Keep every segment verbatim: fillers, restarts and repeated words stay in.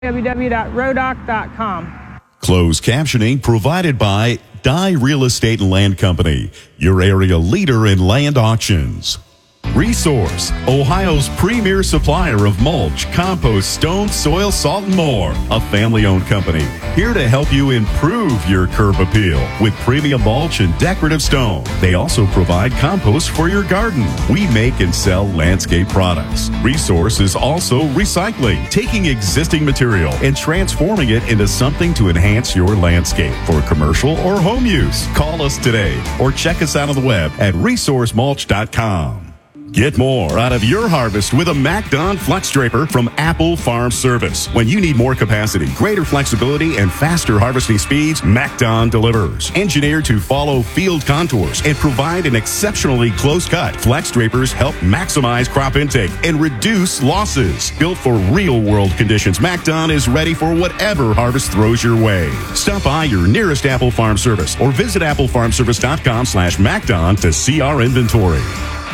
w w w dot rodoc dot com. Closed captioning provided by Dye Real Estate and Land Company, your area leader in land auctions. Resource, Ohio's premier supplier of mulch, compost, stone, soil, salt, and more. A family-owned company here to help you improve your curb appeal with premium mulch and decorative stone. They also provide compost for your garden. We make and sell landscape products. Resource is also recycling, taking existing material and transforming it into something to enhance your landscape for commercial or home use. Call us today or check us out on the web at resource mulch dot com. Get more out of your harvest with a MacDon Flex Draper from Apple Farm Service. When you need more capacity, greater flexibility, and faster harvesting speeds, MacDon delivers. Engineered to follow field contours and provide an exceptionally close cut, Flex Drapers help maximize crop intake and reduce losses. Built for real-world conditions, MacDon is ready for whatever harvest throws your way. Stop by your nearest Apple Farm Service or visit apple farm service dot com slash MacDon to see our inventory.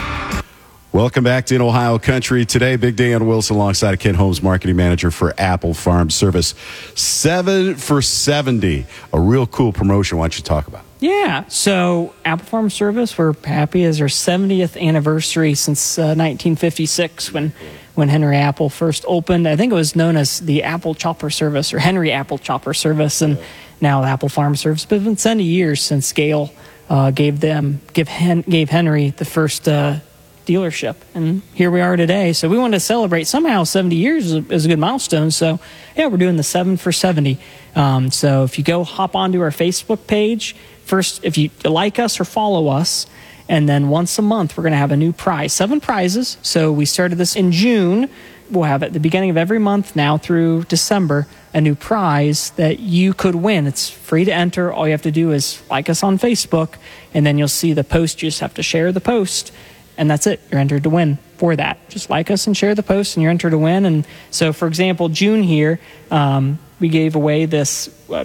Welcome back to In Ohio Country. Today, Big Dan Wilson alongside Ken Holmes, Marketing Manager for Apple Farm Service. Seven for seventy, a real cool promotion. Why don't you talk about it? Yeah, so Apple Farm Service, we're happy as our seventieth anniversary since uh, nineteen fifty-six when, when Henry Apple first opened. I think it was known as the Apple Chopper Service or Henry Apple Chopper Service, and now the Apple Farm Service. But it's been seventy years since Gail uh, gave them give Hen- gave Henry the first uh, dealership, and here we are today. So we wanted to celebrate somehow seventy years is a, is a good milestone. So yeah, we're doing the seven for seventy. Um, so if you go hop onto our Facebook page, first if you like us or follow us, and then once a month we're going to have a new prize, seven prizes. So we started this in June. We'll have at the beginning of every month now through December a new prize that you could win. It's free to enter. All you have to do is like us on Facebook, and then you'll see the post. You just have to share the post, and that's it. You're entered to win for that. Just like us and share the post, and you're entered to win. And so, for example, June here, um, we gave away this uh,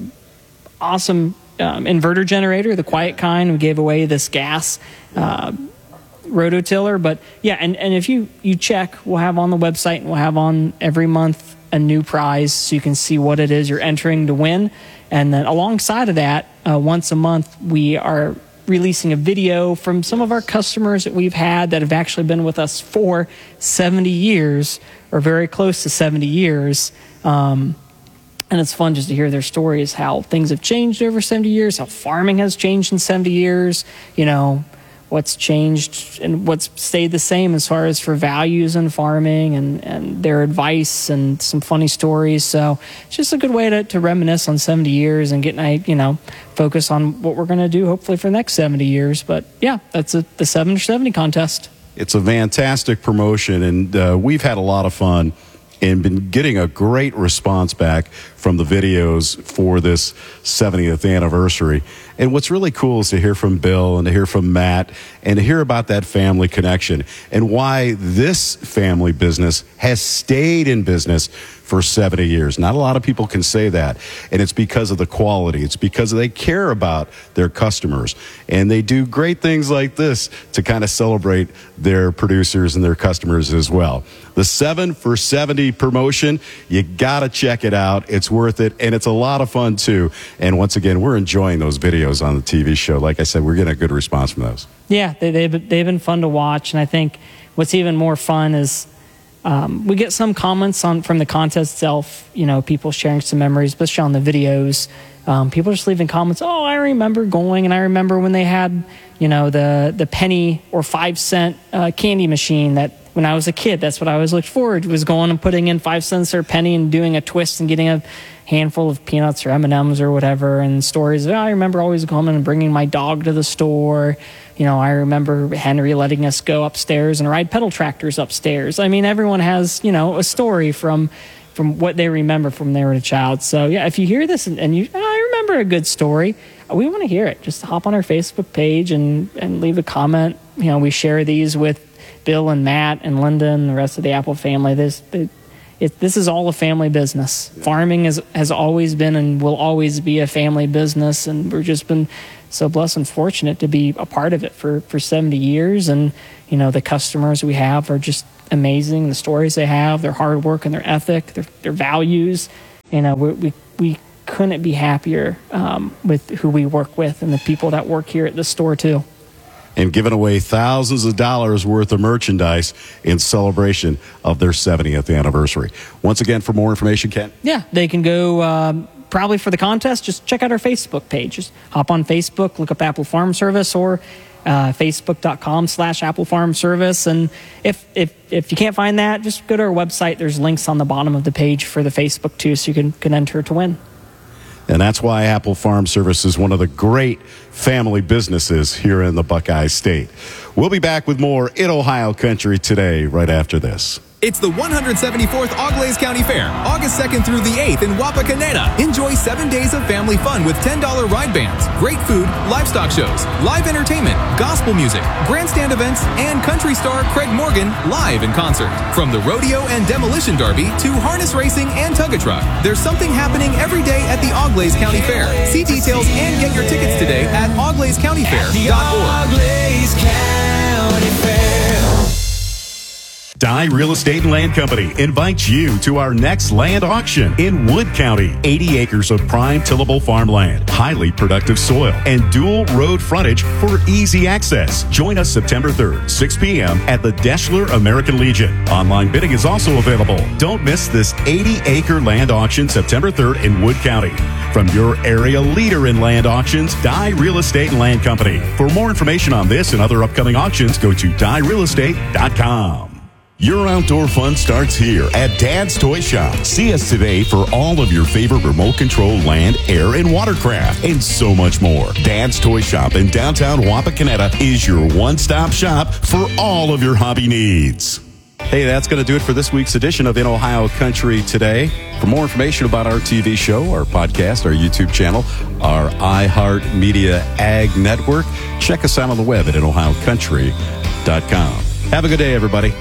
awesome um, inverter generator, the quiet kind. We gave away this gas uh, rototiller. But yeah, and, and if you, you check, we'll have on the website, and we'll have on every month a new prize so you can see what it is you're entering to win. And then alongside of that, uh, once a month, we are releasing a video from some of our customers that we've had that have actually been with us for seventy years or very close to seventy years. Um, and it's fun just to hear their stories, how things have changed over seventy years, how farming has changed in seventy years, you know, what's changed and what's stayed the same as far as for values in farming and, and their advice and some funny stories. So it's just a good way to, to reminisce on seventy years and get, you know, focus on what we're going to do hopefully for the next seventy years. But yeah, that's a, the seven for seventy contest. It's a fantastic promotion, and uh, we've had a lot of fun and been getting a great response back from the videos for this seventieth anniversary. And what's really cool is to hear from Bill and to hear from Matt and to hear about that family connection and why this family business has stayed in business for seventy years. Not a lot of people can say that. And it's because of the quality. It's because they care about their customers. And they do great things like this to kind of celebrate their producers and their customers as well. The seven for seventy promotion, you got to check it out. It's worth it. And it's a lot of fun, too. And once again, we're enjoying those videos on the T V show. Like I said, we're getting a good response from those. Yeah, they, they've, they've been fun to watch. And I think what's even more fun is um, we get some comments on from the contest itself, you know, people sharing some memories, especially on the videos. Um, people just leaving comments, oh, I remember going, and I remember when they had, you know, the, the penny or five cent uh, candy machine that when I was a kid, that's what I always looked forward to, was going and putting in five cents or a penny and doing a twist and getting a handful of peanuts or M and M's or whatever. And stories, oh, I remember always coming and bringing my dog to the store. You know, I remember Henry letting us go upstairs and ride pedal tractors upstairs. I mean, everyone has, you know, a story from from what they remember from when they were a child. So, yeah, if you hear this and, and you, oh, I remember a good story, we want to hear it. Just hop on our Facebook page and, and leave a comment. You know, we share these with Bill and Matt and Linda and the rest of the Apple family. This it, it, this is all a family business. Farming is, has always been and will always be a family business, and we've just been so blessed and fortunate to be a part of it for, for seventy years. And, you know, the customers we have are just amazing. The stories they have, their hard work and their ethic, their, their values. you know, we we, we couldn't be happier um, with who we work with and the people that work here at the store too. And giving away thousands of dollars worth of merchandise in celebration of their seventieth anniversary. Once again, for more information, Ken? Yeah, they can go um, probably for the contest. Just check out our Facebook page. Just hop on Facebook, look up Apple Farm Service, or uh, facebook.com slash Apple Farm Service. And if, if, if you can't find that, just go to our website. There's links on the bottom of the page for the Facebook too, so you can, can enter to win. And that's why Apple Farm Service is one of the great family businesses here in the Buckeye State. We'll be back with more in Ohio Country today, right after this. It's the one hundred seventy-fourth Auglaize County Fair, August second through the eighth in Wapakoneta. Enjoy seven days of family fun with ten dollar ride bands, great food, livestock shows, live entertainment, gospel music, grandstand events, and country star Craig Morgan live in concert. From the rodeo and demolition derby to harness racing and tug-a-truck, there's something happening every day at the Auglaize County Fair. See details and get your tickets today at auglaize county fair dot org. Dye Real Estate and Land Company invites you to our next land auction in Wood County. eighty acres of prime tillable farmland, highly productive soil, and dual road frontage for easy access. Join us September third, six p.m. at the Deschler American Legion. Online bidding is also available. Don't miss this eighty acre land auction September third in Wood County. From your area leader in land auctions, Dye Real Estate and Land Company. For more information on this and other upcoming auctions, go to dye real estate dot com. Your outdoor fun starts here at Dad's Toy Shop. See us today for all of your favorite remote control land, air, and watercraft, and so much more. Dad's Toy Shop in downtown Wapakoneta is your one-stop shop for all of your hobby needs. Hey, that's going to do it for this week's edition of In Ohio Country Today. For more information about our T V show, our podcast, our YouTube channel, our iHeartMedia Ag Network, check us out on the web at in ohio country dot com. Have a good day, everybody.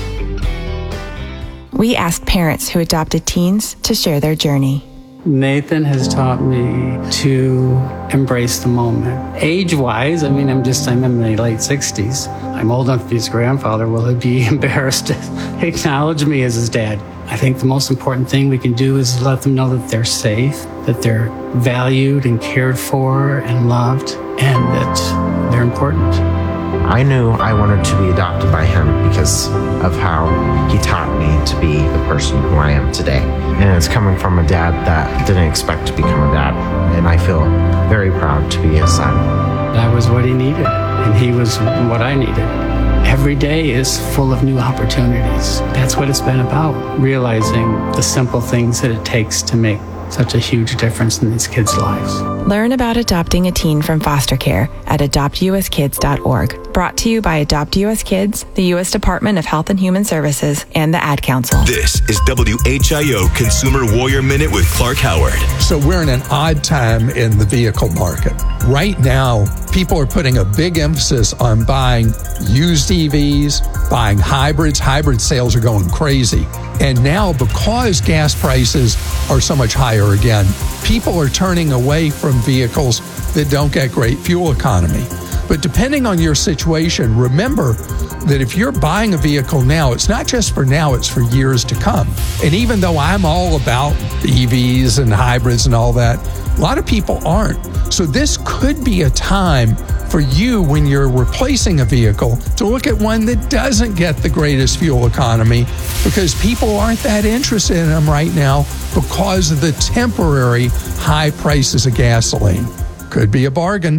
We asked parents who adopted teens to share their journey. Nathan has taught me to embrace the moment. Age-wise, I mean, I'm just, I'm in my late sixties. I'm old enough to be his grandfather. Will he be embarrassed to acknowledge me as his dad? I think the most important thing we can do is let them know that they're safe, that they're valued and cared for and loved, and that they're important. I knew I wanted to be adopted by him because of how he taught me to be the person who I am today. And it's coming from a dad that didn't expect to become a dad. And I feel very proud to be his son. That was what he needed, and he was what I needed. Every day is full of new opportunities. That's what it's been about, realizing the simple things that it takes to make such a huge difference in these kids' lives. Learn about adopting a teen from foster care at adopt u s kids dot org. Brought to you by Adopt U S Kids, the U S Department of Health and Human Services, and the Ad Council. This is W H I O Consumer Warrior Minute with Clark Howard. So we're in an odd time in the vehicle market. Right now, people are putting a big emphasis on buying used E Vs, buying hybrids. Hybrid sales are going crazy. And now, because gas prices are so much higher again, people are turning away from vehicles that don't get great fuel economy. But depending on your situation, remember that if you're buying a vehicle now, it's not just for now, it's for years to come. And even though I'm all about E Vs and hybrids and all that, a lot of people aren't. So this could be a time for you, when you're replacing a vehicle, to look at one that doesn't get the greatest fuel economy, because people aren't that interested in them right now because of the temporary high prices of gasoline. Could be a bargain.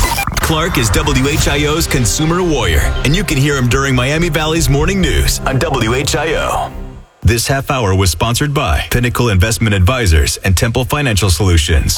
Clark is W H I O's Consumer Warrior, and you can hear him during Miami Valley's Morning News on W H I O. This half hour was sponsored by Pinnacle Investment Advisors and Temple Financial Solutions.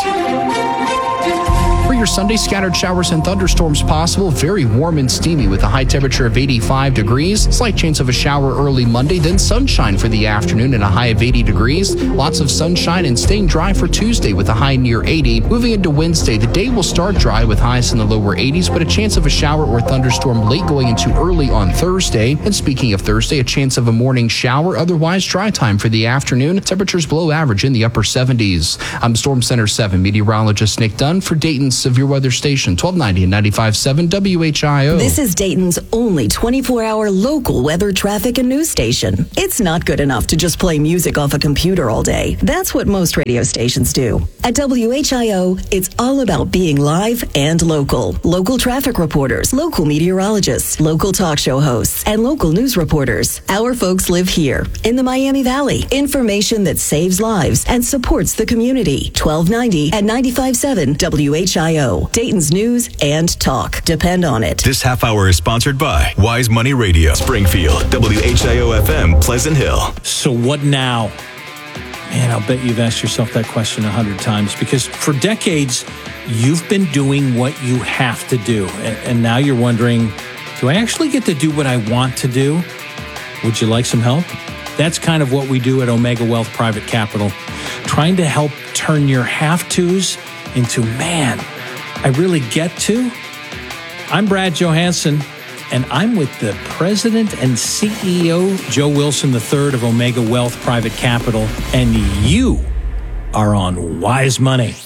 For your Sunday, scattered showers and thunderstorms possible. Very warm and steamy with a high temperature of eighty-five degrees. Slight chance of a shower early Monday, then sunshine for the afternoon and a high of eighty degrees. Lots of sunshine and staying dry for Tuesday with a high near eighty. Moving into Wednesday, the day will start dry with highs in the lower eighties, but a chance of a shower or thunderstorm late going into early on Thursday. And speaking of Thursday, a chance of a morning shower, otherwise dry time for the afternoon. Temperatures below average in the upper seventies. I'm Storm Center seven meteorologist Nick Dunn for Dayton's of your weather station, twelve ninety and ninety-five point seven W H I O. This is Dayton's only twenty-four hour local weather, traffic, and news station. It's not good enough to just play music off a computer all day. That's what most radio stations do. At W H I O, it's all about being live and local. Local traffic reporters, local meteorologists, local talk show hosts, and local news reporters. Our folks live here in the Miami Valley. Information that saves lives and supports the community. twelve ninety and ninety-five point seven W H I O. Dayton's news and talk. Depend on it. This half hour is sponsored by Wise Money Radio, Springfield, W H I O F M, Pleasant Hill. So what now? Man, I'll bet you've asked yourself that question a hundred times, because for decades, you've been doing what you have to do. And, and now you're wondering, do I actually get to do what I want to do? Would you like some help? That's kind of what we do at Omega Wealth Private Capital, trying to help turn your have-tos into, man, I really get to. I'm Brad Johansson, and I'm with the president and C E O, Joe Wilson the third of Omega Wealth Private Capital, and you are on Wise Money.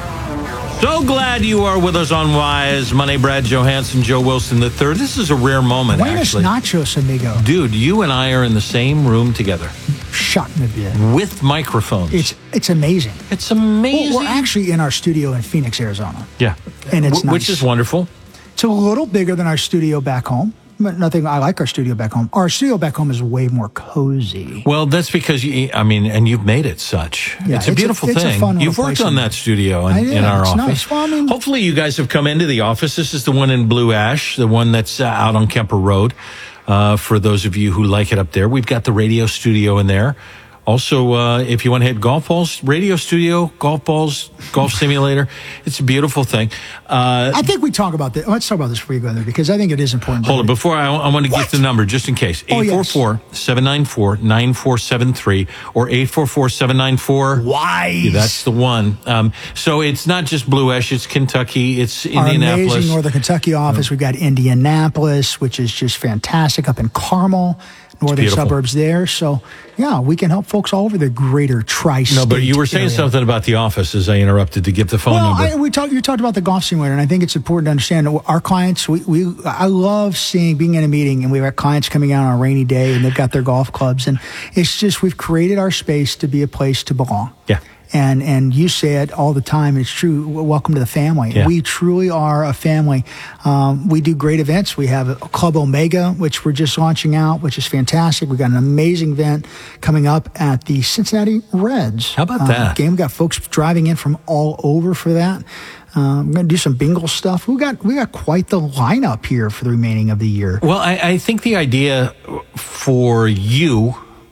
So glad you are with us on Wise Money. Brad Johansson, Joe Wilson the third. This is a rare moment, Buenos actually. nachos, amigo. Dude, you and I are in the same room together. Shut me a bit. With microphones. It's it's amazing. It's amazing. Well, we're actually in our studio in Phoenix, Arizona. Yeah. And it's w- Which nice. is wonderful. It's a little bigger than our studio back home. But nothing, I like our studio back home. Our studio back home is way more cozy. Well, that's because, you, I mean, and you've made it such. Yeah, it's a it's beautiful a, it's thing. A fun you've worked on that studio in, I, yeah, in our it's office. Nice. Well, I mean, hopefully you guys have come into the office. This is the one in Blue Ash, the one that's uh, out on Kemper Road. Uh, for those of you who like it up there, we've got the radio studio in there. Also, uh, if you want to hit golf balls, radio studio, golf balls, golf simulator. It's a beautiful thing. Uh, I think we talk about this. Let's talk about this before you go there, because I think it is important. Hold it. Before I, I want to get the number just in case. eight four four, seven nine four, nine four seven three or eight four four, seven nine four. Wise. Yeah, that's the one. Um, so it's not just Blue Ash. It's Kentucky. It's Our Indianapolis. amazing Northern Kentucky office. We've got Indianapolis, which is just fantastic, up in Carmel. Northern suburbs there. So, yeah, we can help folks all over the greater tri-state No, but you were saying area. something about the office as I interrupted to give the phone well, number. I, we talked. You talked about the golf simulator, and I think it's important to understand that our clients. We, we I love seeing being in a meeting, and we've got clients coming out on a rainy day, and they've got their golf clubs, and it's just we've created our space to be a place to belong. Yeah. And and you say it all the time. It's true. Welcome to the family. Yeah. We truly are a family. Um, we do great events. We have a Club Omega, which we're just launching out, which is fantastic. We've got an amazing event coming up at the Cincinnati Reds. How about uh, that? Game. We've got folks driving in from all over for that. Um, we're going to do some bingo stuff. We got we got quite the lineup here for the remaining of the year. Well, I, I think the idea for you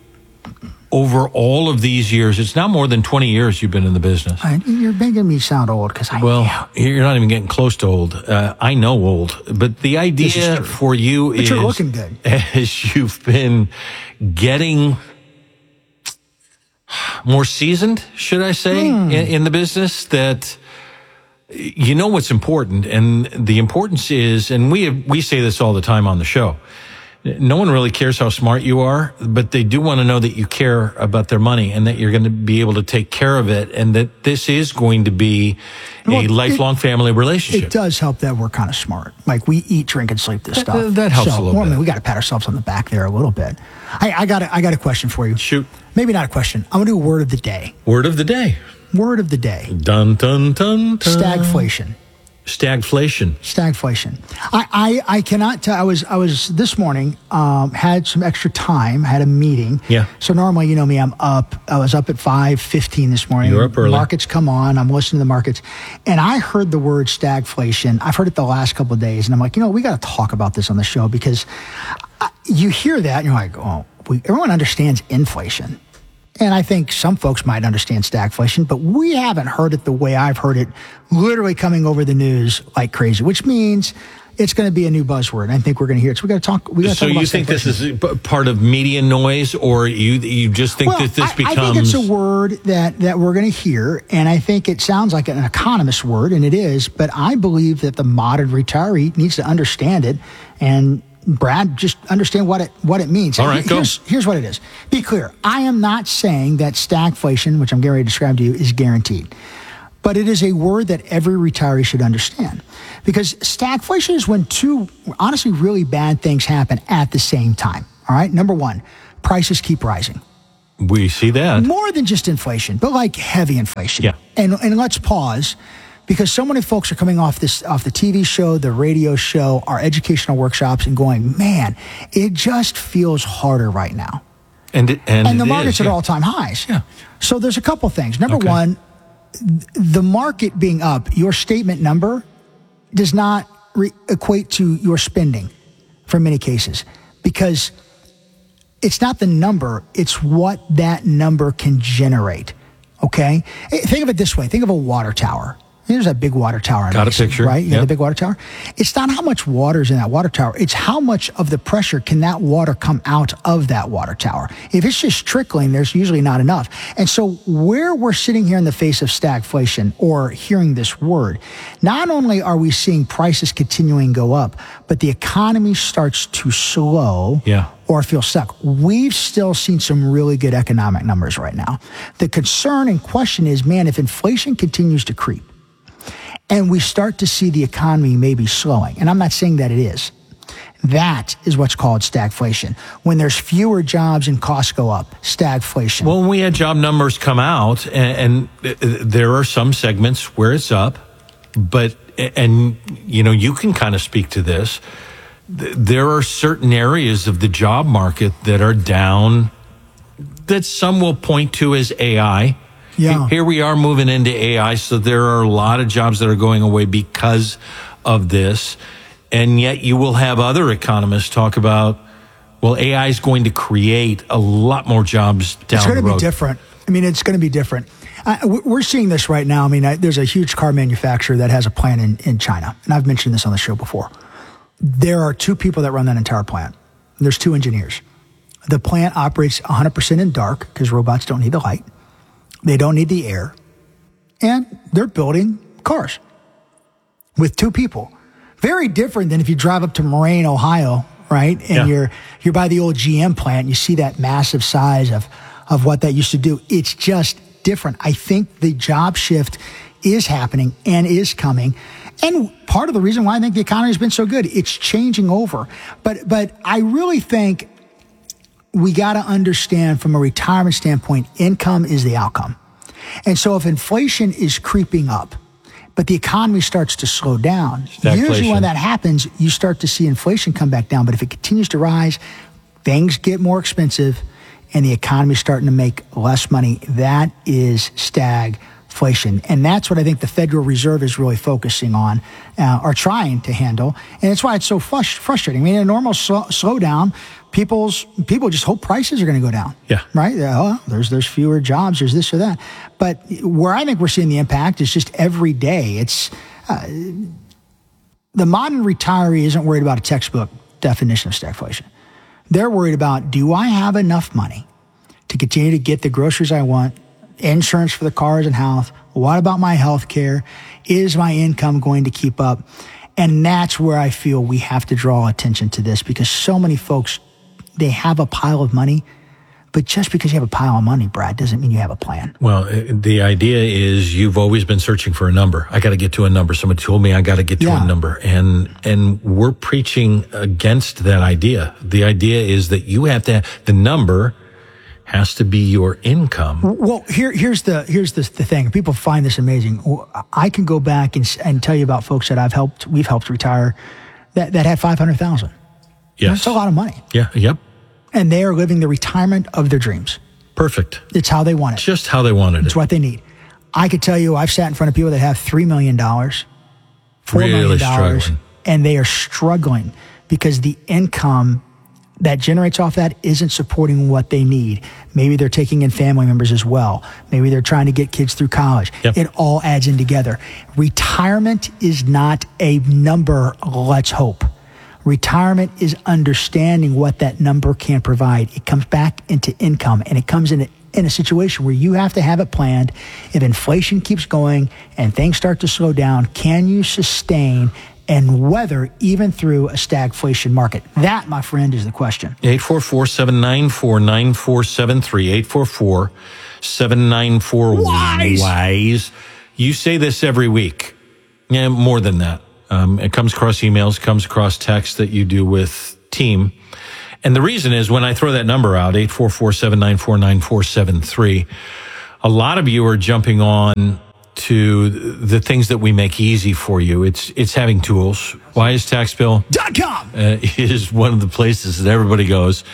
over all of these years, it's now more than twenty years you've been in the business. I, you're making me sound old because I Well, am. you're not even getting close to old. Uh, I know old, but the idea for you But is you're looking good. as you've been getting more seasoned, should I say, Hmm. in, in the business, that you know what's important, and the importance is, and we we say this all the time on the show. No one really cares how smart you are, but they do want to know that you care about their money and that you're going to be able to take care of it, and that this is going to be a Well, lifelong it- family relationship. It does help that we're kind of smart. Like we eat, drink, and sleep this That- stuff. that helps a little well, I mean, bit. we got to pat ourselves on the back there a little bit. I, I got a, I got a question for you. Shoot. Maybe not a question. I'm gonna do word of the day. Word of the day. Word of the day. Dun dun dun. dun. Stagflation. Stagflation. Stagflation. I, I, I cannot tell. I was I was this morning. Um, had some extra time. Had a meeting. Yeah. So normally, you know me, I'm up. I was up at five fifteen this morning. You're up early. Markets come on. I'm listening to the markets, and I heard the word stagflation. I've heard it the last couple of days, and I'm like, you know, we got to talk about this on the show because I, you hear that, and you're like, oh, we, everyone understands inflation. And I think some folks might understand stagflation, but we haven't heard it the way I've heard it, literally coming over the news like crazy, which means it's going to be a new buzzword. I think we're going to hear it. So we got to talk. We got to So talk about you think this stagflation. is p- part of media noise, or you you just think well, that this I, becomes? I think it's a word that, that we're going to hear, and I think it sounds like an economist word, and it is, but I believe that the modern retiree needs to understand it, and Brad, just understand what it what it means. All right, go. here's, here's what it is. Be clear. I am not saying that stagflation, which I'm getting ready to describe to you, is guaranteed. but it is a word that every retiree should understand. Because stagflation is when two, honestly, really bad things happen at the same time. All right? Number one, prices keep rising. We see that. More than just inflation, but like heavy inflation. Yeah. And and let's pause, because so many folks are coming off this off the T V show, the radio show, our educational workshops, and going, man, it just feels harder right now. And it, and, and the it market's is, at yeah. all-time highs. Yeah. So there's a couple things. Number Okay. one, the market being up, your statement number does not re- equate to your spending for many cases, because it's not the number, it's what that number can generate. Okay? Think of it this way. Think of a water tower. There's a big water tower. Got a Mason, picture. Right? You Yep. got the big water tower. It's not how much water is in that water tower. It's how much of the pressure can that water come out of that water tower. If it's just trickling, there's usually not enough. And so where we're sitting here in the face of stagflation, or hearing this word, not only are we seeing prices continuing to go up, but the economy starts to slow. Yeah. Or feel stuck. We've still seen some really good economic numbers right now. The concern and question is, man, if inflation continues to creep and we start to see the economy maybe slowing, and I'm not saying that it is, that is what's called stagflation. When there's fewer jobs and costs go up, stagflation. Well, when we had job numbers come out, and, and there are some segments where it's up, but, and, you know, you can kind of speak to this. There are certain areas of the job market that are down, that some will point to as A I. Yeah. Here we are moving into A I, so there are a lot of jobs that are going away because of this. And yet you will have other economists talk about, well, A I is going to create a lot more jobs down It's the going road. to be different. I mean, it's going to be different. Uh, we're seeing this right now. I mean, I, there's a huge car manufacturer that has a plant in, in China, and I've mentioned this on the show before. There are two people that run that entire plant. There's two engineers. The plant operates one hundred percent in dark, because robots don't need the light. They don't need the air. And they're building cars with two people. Very different than if you drive up to Moraine, Ohio, right? And Yeah. you're you're by the old G M plant, and you see that massive size of, of what that used to do. It's just different. I think the job shift is happening and is coming. And part of the reason why I think the economy has been so good, it's changing over. But but I really think we got to understand, from a retirement standpoint, income is the outcome. And so if inflation is creeping up, but the economy starts to slow down, Stagflation. usually when that happens, you start to see inflation come back down. But if it continues to rise, things get more expensive, and the economy's starting to make less money, that is stagflation. And that's what I think the Federal Reserve is really focusing on, uh, or trying to handle. And it's why it's so frust- frustrating. I mean, in a normal slow- slowdown, people's people just hope prices are going to go down. Yeah. Right? Oh, there's there's fewer jobs, there's this or that. But where I think we're seeing the impact is just every day. It's uh, the modern retiree isn't worried about a textbook definition of stagflation. They're worried about, do I have enough money to continue to get the groceries I want, insurance for the cars and house? What about my health care? Is my income going to keep up? And that's where I feel we have to draw attention to this, because so many folks, they have a pile of money, but just because you have a pile of money, Brad, doesn't mean you have a plan. Well, uh, the idea is you've always been searching for a number. I got to get to a number. Somebody told me I got to get to Yeah. a number. And, and we're preaching against that idea. The idea is that you have to, the number has to be your income. Well, here, here's the here's the, the thing. People find this amazing. I can go back and, and tell you about folks that I've helped, we've helped retire, that, that had five hundred thousand dollars. Yes. That's a lot of money. Yeah. Yep. And they are living the retirement of their dreams. Perfect. It's how they want it. Just how they wanted It's it. what they need. I could tell you, I've sat in front of people that have three million dollars, four million Really dollars, struggling. and they are struggling because the income that generates off that isn't supporting what they need. Maybe they're taking in family members as well. Maybe they're trying to get kids through college. Yep. It all adds in together. Retirement is not a number, let's hope. Retirement is understanding what that number can provide. It comes back into income, and it comes in a, in a situation where you have to have it planned. If inflation keeps going and things start to slow down, can you sustain and weather even through a stagflation market? That, my friend, is the question. eight four four, seven nine four, nine four seven three. eight four four, seven nine four, WISE. WISE. You say this every week. Yeah, more than that. Um, it comes across emails, comes across text that you do with team. And the reason is when I throw that number out, eight four four, seven nine four, nine four seven three, a lot of you are jumping on to the things that we make easy for you. It's it's having tools. wise tax bill dot com uh, is one of the places that everybody goes.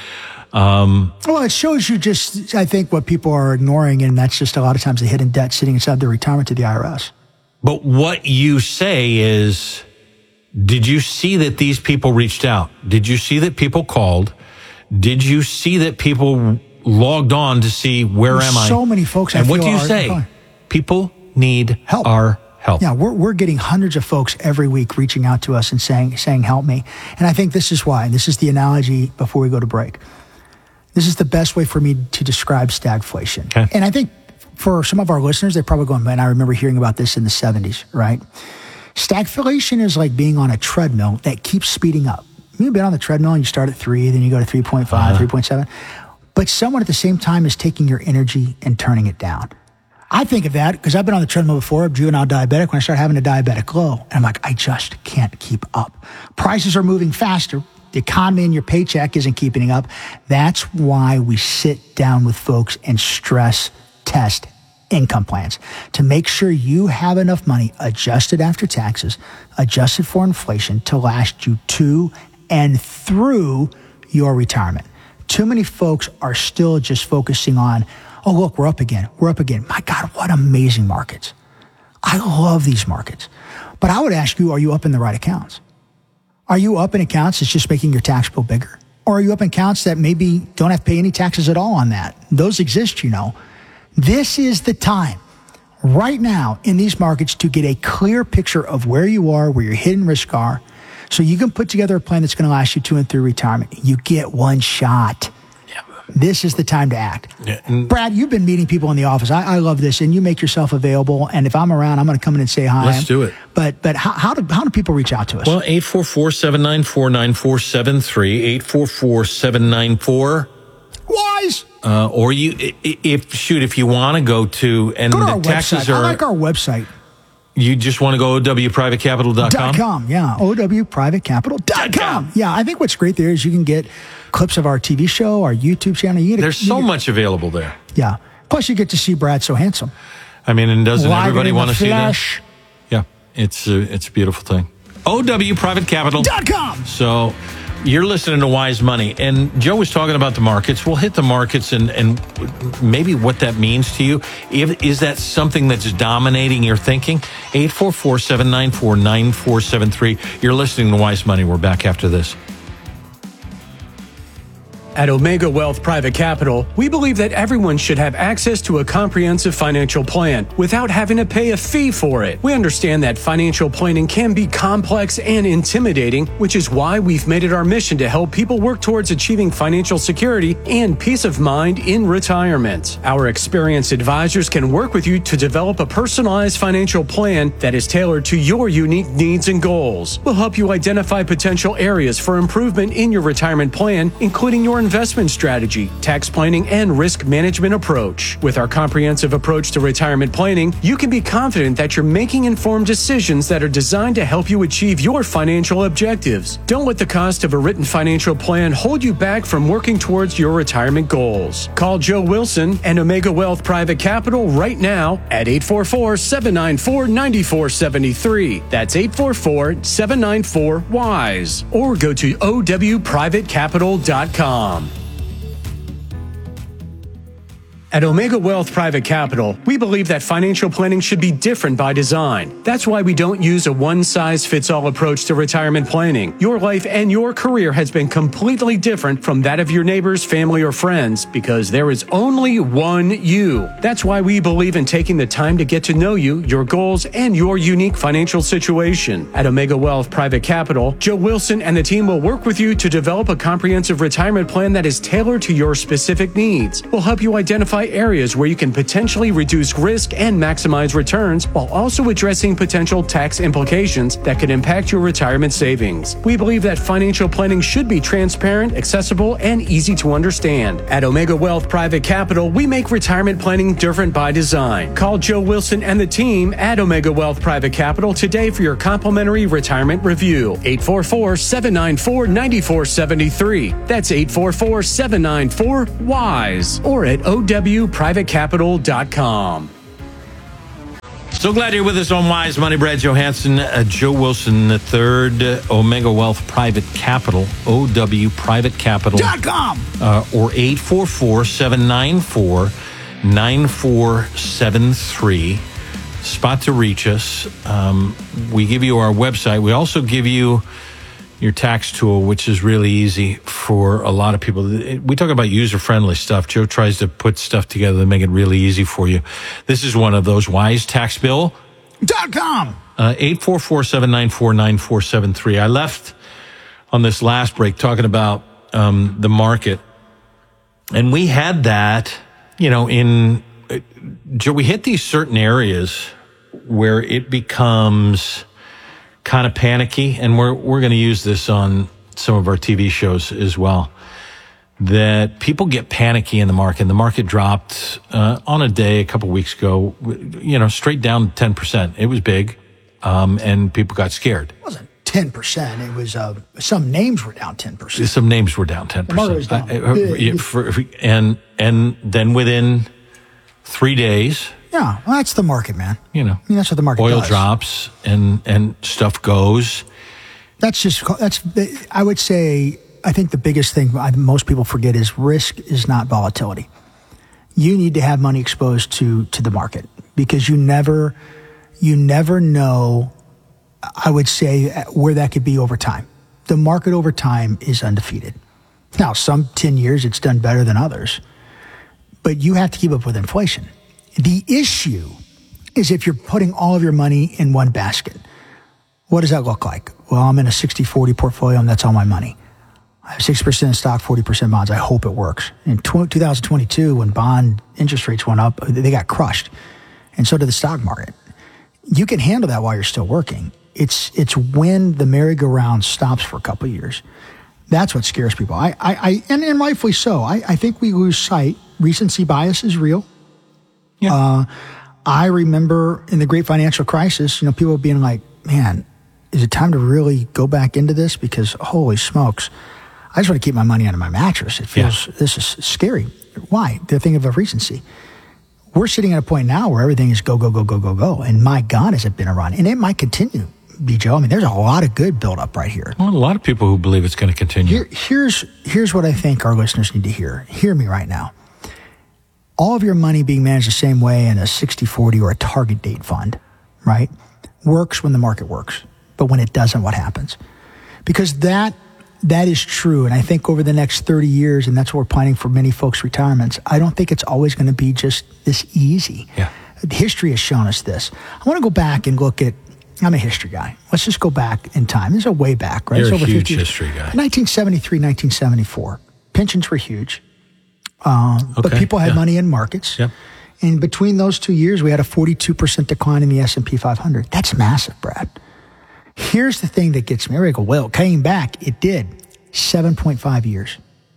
Um, well, it shows you just, I think, what people are ignoring, and that's just a lot of times the hidden debt sitting inside their retirement to the I R S. But what you say is, did you see that these people reached out? Did you see that people called? Did you see that people logged on to see where There's am I? So many folks. And I what feel do you are, say? are, People need help. our help. Yeah, we're we're getting hundreds of folks every week reaching out to us and saying saying help me. And I think this is why. This is the analogy before we go to break. This is the best way for me to describe stagflation. Okay. And I think for some of our listeners, they're probably going, man, I remember hearing about this in the seventies, right? Stagflation is like being on a treadmill that keeps speeding up. You've been on the treadmill and you start at three, then you go to three point five, uh-huh. three point seven. But someone at the same time is taking your energy and turning it down. I think of that because I've been on the treadmill before, juvenile diabetic, when I started having a diabetic low. And I'm like, I just can't keep up. Prices are moving faster. The economy and your paycheck isn't keeping up. That's why we sit down with folks and stress test income plans to make sure you have enough money adjusted after taxes, adjusted for inflation to last you to and through your retirement. Too many folks are still just focusing on, oh, look, we're up again. We're up again. My God, what amazing markets. I love these markets. But I would ask you, are you up in the right accounts? Are you up in accounts that's just making your tax bill bigger? Or are you up in accounts that maybe don't have to pay any taxes at all on that? Those exist, you know. This is the time right now in these markets to get a clear picture of where you are, where your hidden risks are, so you can put together a plan that's going to last you to and through retirement. You get one shot. Yeah. This is the time to act. Yeah. Brad, you've been meeting people in the office. I, I love this, and you make yourself available. And if I'm around, I'm going to come in and say hi. Let's do it. But but how, how do how do people reach out to us? Well, eight four four, seven nine four, nine four seven three, eight four four, seven nine four WISE. Uh, or you, if shoot, if you want to go to and go to the our taxes website. are, I like our website. You just want to go O W private capital dot com? .com, yeah. O W private capital dot com. Yeah, I think what's great there is you can get clips of our T V show, our YouTube channel. You get There's a, so get, much available there. Yeah. Plus, you get to see Brad so handsome. I mean, and doesn't Live everybody want to see that? Flash. Yeah, it's a, it's a beautiful thing. O W private capital dot com. So you're listening to Wise Money, and Joe was talking about the markets. We'll hit the markets and, and maybe what that means to you. If, is that something that's dominating your thinking? eight four four, seven nine four, nine four seven three. You're listening to Wise Money. We're back after this. At Omega Wealth Private Capital, we believe that everyone should have access to a comprehensive financial plan without having to pay a fee for it. We understand that financial planning can be complex and intimidating, which is why we've made it our mission to help people work towards achieving financial security and peace of mind in retirement. Our experienced advisors can work with you to develop a personalized financial plan that is tailored to your unique needs and goals. We'll help you identify potential areas for improvement in your retirement plan, including your investment strategy, tax planning, and risk management approach. With our comprehensive approach to retirement planning, you can be confident that you're making informed decisions that are designed to help you achieve your financial objectives. Don't let the cost of a written financial plan hold you back from working towards your retirement goals. Call Joe Wilson and Omega Wealth Private Capital right now at eight four four, seven nine four, nine four seven three. That's eight four four, seven nine four, WISE. Or go to O W private capital dot com. At Omega Wealth Private Capital, we believe that financial planning should be different by design. That's why we don't use a one-size-fits-all approach to retirement planning. Your life and your career has been completely different from that of your neighbors, family, or friends because there is only one you. That's why we believe in taking the time to get to know you, your goals, and your unique financial situation. At Omega Wealth Private Capital, Joe Wilson and the team will work with you to develop a comprehensive retirement plan that is tailored to your specific needs. We'll help you identify identify areas where you can potentially reduce risk and maximize returns while also addressing potential tax implications that could impact your retirement savings. We believe that financial planning should be transparent, accessible, and easy to understand. At Omega Wealth Private Capital, we make retirement planning different by design. Call Joe Wilson and the team at Omega Wealth Private Capital today for your complimentary retirement review. eight four four, seven nine four, nine four seven three. That's eight four four, seven nine four, W I S E or at O W private capital dot com. So glad you're with us on Wise Money. Brad Johansson, uh, Joe Wilson the third, uh, Omega Wealth Private Capital, O W private capital dot com, uh, or eight four four, seven nine four, nine four seven three. Spot to reach us. Um, we give you our website. We also give you your tax tool, which is really easy for a lot of people. We talk about user-friendly stuff. Joe tries to put stuff together to make it really easy for you. This is one of those. wise tax bill dot com. Uh, eight four four, seven nine four, nine four seven three. I left on this last break talking about um, the market. And we had that, you know, in, uh, Joe, we hit these certain areas where it becomes kind of panicky, and we're we're going to use this on some of our T V shows as well, that people get panicky in the market. The market dropped uh, on a day a couple weeks ago, you know, straight down ten percent. It was big, um, and people got scared. It wasn't ten percent. It was, uh, some names were down ten percent. Some names were down ten percent. The market was down. I, I, yeah, for, for, and, and then within three days... Yeah, well, that's the market, man. You know, I mean, that's what the market oil does. drops and, and stuff goes. That's just, that's, I would say, I think the biggest thing most people forget is risk is not volatility. You need to have money exposed to, to the market because you never, you never know, I would say, where that could be over time. The market over time is undefeated. Now, some ten years it's done better than others, but you have to keep up with inflation. The issue is if you're putting all of your money in one basket. What does that look like? Well, I'm in a sixty forty portfolio and that's all my money. I have sixty percent in stock, forty percent bonds. I hope it works. In twenty twenty-two, when bond interest rates went up, they got crushed. And so did the stock market. You can handle that while you're still working. It's it's when the merry-go-round stops for a couple of years. That's what scares people. I, I, I and, and rightfully so. I, I think we lose sight. Recency bias is real. Yeah. Uh, I remember in the great financial crisis, you know, people being like, man, is it time to really go back into this? Because holy smokes, I just want to keep my money under my mattress. It feels, yeah. This is scary. Why? The thing of a recency. We're sitting at a point now where everything is go, go, go, go, go, go. And my God, has it been a run. And it might continue, B. Joe. I mean, there's a lot of good build up right here. Well, a lot of people who believe it's going to continue. Here, here's, here's what I think our listeners need to hear. Hear me right now. All of your money being managed the same way in a sixty forty or a target date fund, right, works when the market works. But when it doesn't, what happens? Because that that is true. And I think over the next thirty years, and that's what we're planning for many folks' retirements, I don't think it's always going to be just this easy. Yeah. History has shown us this. I want to go back and look at, I'm a history guy. Let's just go back in time. This is a way back, right? You're it's a over huge fifty history guy. nineteen seventy-three, nineteen seventy-four. Pensions were huge. Um, okay, but people had yeah. money in markets. Yep. And between those two years, we had a forty-two percent decline in the S and P five hundred. That's massive, Brad. Here's the thing that gets me. I go, well, it came back. It did. seven point five years.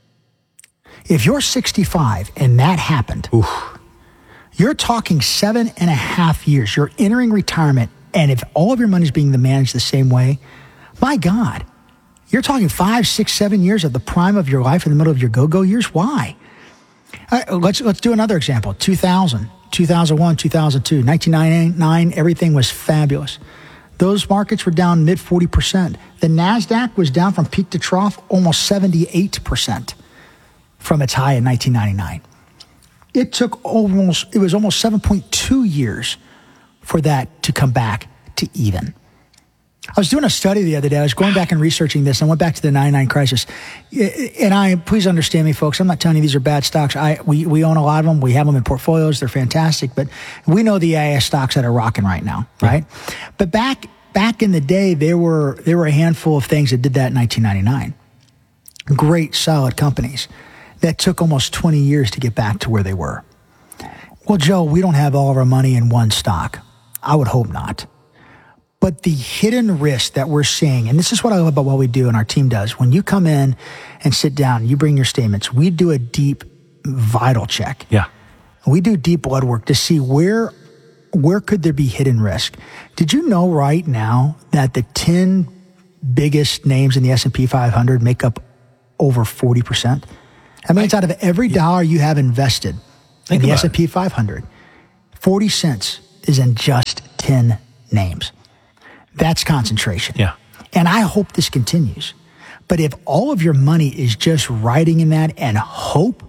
If you're sixty-five and that happened, Oof. You're talking seven and a half years. You're entering retirement. And if all of your money is being managed the same way, my God, you're talking five, six, seven years of the prime of your life in the middle of your go-go years. Why? Right, let's let's do another example. two thousand, two thousand one, two thousand two, nineteen ninety-nine, everything was fabulous. Those markets were down mid forty percent. The NASDAQ was down from peak to trough almost seventy-eight percent from its high in nineteen ninety-nine. It took almost, it was almost seven point two years for that to come back to even. I was doing a study the other day. I was going back and researching this. I went back to the ninety-nine crisis. And I, please understand me, folks. I'm not telling you these are bad stocks. I, we, we own a lot of them. We have them in portfolios. They're fantastic. But we know the A I S stocks that are rocking right now, right? Yeah. But back, back in the day, there were, there were a handful of things that did that in nineteen ninety-nine. Great, solid companies that took almost twenty years to get back to where they were. Well, Joe, we don't have all of our money in one stock. I would hope not. But the hidden risk that we're seeing, and this is what I love about what we do and our team does, when you come in and sit down, you bring your statements, we do a deep vital check. Yeah. We do deep blood work to see where where could there be hidden risk. Did you know right now that the ten biggest names in the S and P five hundred make up over forty percent? That means I, out of every dollar you have invested in the S and P five hundred, forty cents is in just ten names. That's concentration. Yeah. And I hope this continues. But if all of your money is just riding in that and hope,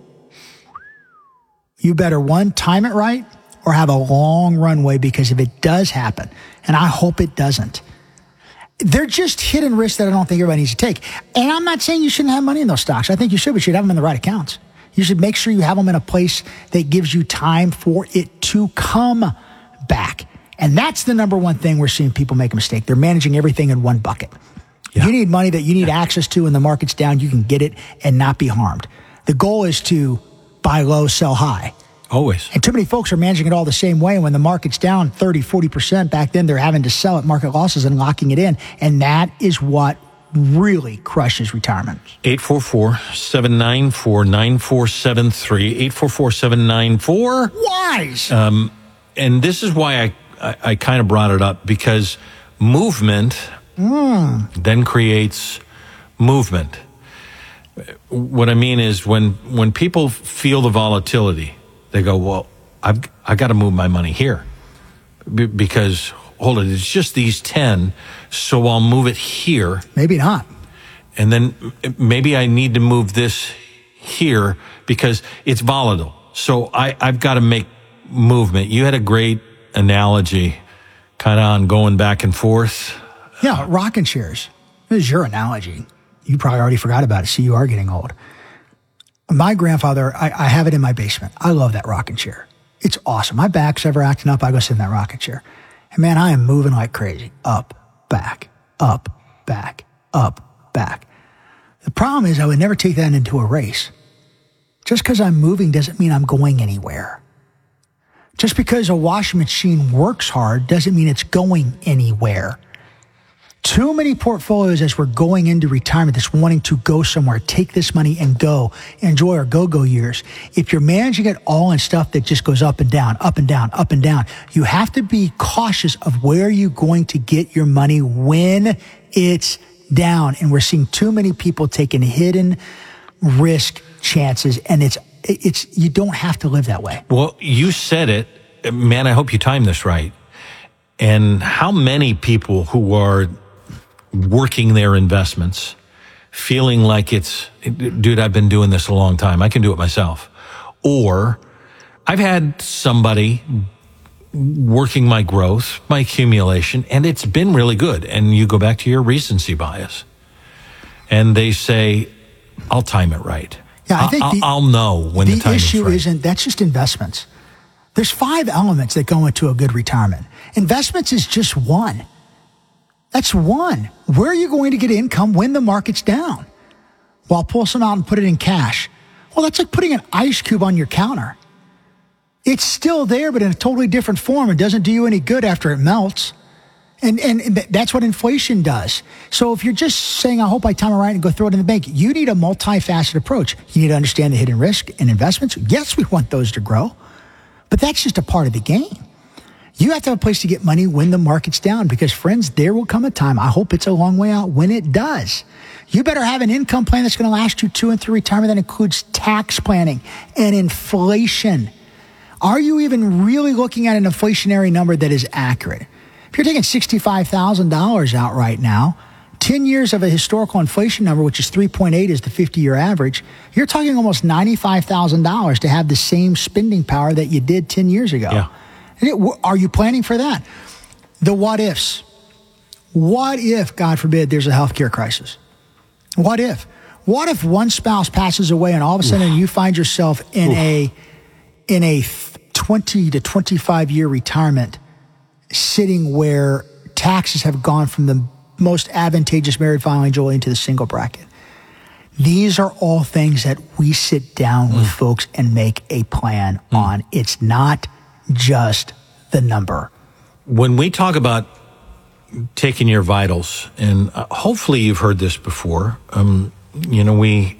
you better, one, time it right or have a long runway, because if it does happen, and I hope it doesn't, they're just hidden risks that I don't think everybody needs to take. And I'm not saying you shouldn't have money in those stocks. I think you should, but you should have them in the right accounts. You should make sure you have them in a place that gives you time for it to come back. And that's the number one thing we're seeing people make a mistake. They're managing everything in one bucket. Yeah. You need money that you need yeah. access to when the market's down. You can get it and not be harmed. The goal is to buy low, sell high. Always. And too many folks are managing it all the same way. And when the market's down thirty, forty percent, back then they're having to sell at market losses and locking it in. And that is what really crushes retirement. eight four four, seven nine four, nine four seven three. eight four four, seven nine four. Wise. Um, and this is why I, I, I kind of brought it up, because movement mm. then creates movement. What I mean is when, when people feel the volatility, they go, well, I've, I've got to move my money here B- because, hold it, it's just these ten, so I'll move it here. Maybe not. And then maybe I need to move this here because it's volatile. So I, I've got to make movement. You had a great analogy kind of on going back and forth. Yeah, rocking chairs. This is your analogy. You probably already forgot about it, so you are getting old. My grandfather, I, I have it in my basement. I love that rocking chair. It's awesome. My back's ever acting up, I go sit in that rocking chair. And man, I am moving like crazy. Up, back, up, back, up, back. The problem is I would never take that into a race. Just because I'm moving doesn't mean I'm going anywhere. Just because a washing machine works hard doesn't mean it's going anywhere. Too many portfolios as we're going into retirement that's wanting to go somewhere, take this money and go, enjoy our go-go years. If you're managing it all in stuff that just goes up and down, up and down, up and down, you have to be cautious of where you're going to get your money when it's down. And we're seeing too many people taking hidden risk chances, and it's it's you don't have to live that way. Well, you said it. Man, I hope you timed this right. And how many people who are working their investments, feeling like it's, dude, I've been doing this a long time, I can do it myself. Or I've had somebody working my growth, my accumulation, and it's been really good. And you go back to your recency bias. And they say, I'll time it right. Yeah, I think I'll, the, I'll know when the, the time is right. The issue isn't, that's just investments. There's five elements that go into a good retirement. Investments is just one. That's one. Where are you going to get income when the market's down? Well, I'll pull some out and put it in cash. Well, that's like putting an ice cube on your counter. It's still there, but in a totally different form. It doesn't do you any good after it melts. And, and, and that's what inflation does. So if you're just saying, I hope I time it right and go throw it in the bank, you need a multifaceted approach. You need to understand the hidden risk in investments. Yes, we want those to grow, but that's just a part of the game. You have to have a place to get money when the market's down, because, friends, there will come a time, I hope it's a long way out, when it does. You better have an income plan that's going to last you to and through retirement that includes tax planning and inflation. Are you even really looking at an inflationary number that is accurate? If you're taking sixty-five thousand dollars out right now, ten years of a historical inflation number, which is three point eight is the fifty-year average, you're talking almost ninety-five thousand dollars to have the same spending power that you did ten years ago. Yeah. Are you planning for that? The what ifs. What if, God forbid, there's a healthcare crisis? What if? What if one spouse passes away and all of a sudden Oof. you find yourself in Oof. a in a twenty to twenty-five year retirement, sitting where taxes have gone from the most advantageous married filing individual into the single bracket? These are all things that we sit down with mm. folks and make a plan mm. on. It's not just the number. When we talk about taking your vitals, and uh, hopefully you've heard this before, um, you know, we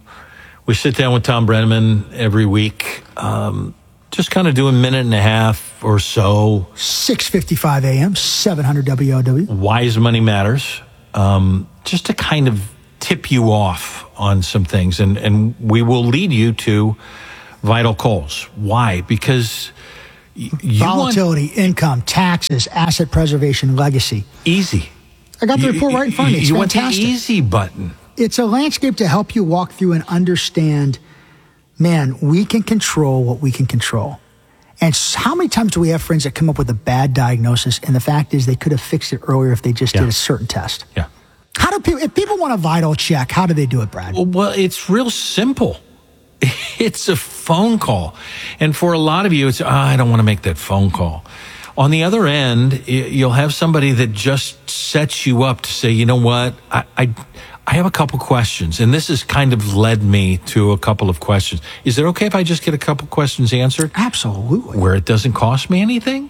we sit down with Tom Brenneman every week, um, just kind of do a minute and a half or so. six fifty-five a.m., seven hundred W O W. Wise Money Matters, um, just to kind of tip you off on some things, and, and we will lead you to vital calls. Why? Because y- you volatility, want income, taxes, asset preservation, legacy. Easy. I got the report right in front of me. It's you fantastic. want the easy button. It's a landscape to help you walk through and understand, man, we can control what we can control. And how many times do we have friends that come up with a bad diagnosis, and the fact is they could have fixed it earlier if they just yeah. did a certain test? Yeah. How do people, if people want a vital check, how do they do it, Brad? Well, it's real simple. It's a phone call. And for a lot of you, it's, oh, I don't want to make that phone call. On the other end, you'll have somebody that just sets you up to say, you know what, I, I, I have a couple questions. And this has kind of led me to a couple of questions. Is it okay if I just get a couple questions answered? Absolutely. Where it doesn't cost me anything?